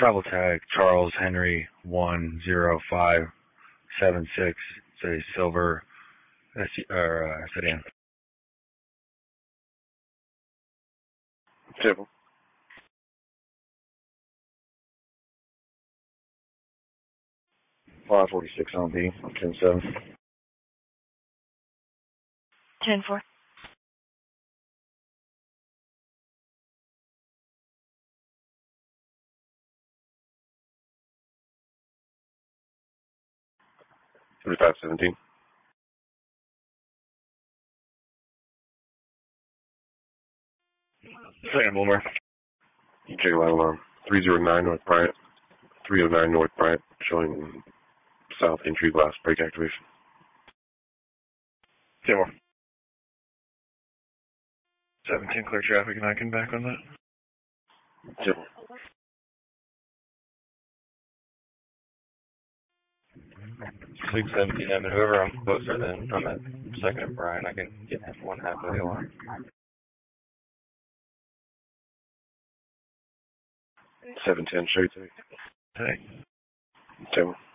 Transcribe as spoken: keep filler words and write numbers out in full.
Travel tag Charles Henry one zero five seven six. It's a silver or uh, sedan. Table. five forty-six on B, ten seven. ten four. thirty-five seventeen. Second Wilmer. Check line alarm. three oh nine North Bryant. three oh nine North Bryant, showing south entry glass brake activation. ten more. seventeen clear traffic, and I can back on that. Yep. six seventeen, I mean, whoever I'm closer than, I'm at second and Brian, I can get one half of the alarm. seven ten, show you. Hey. Table.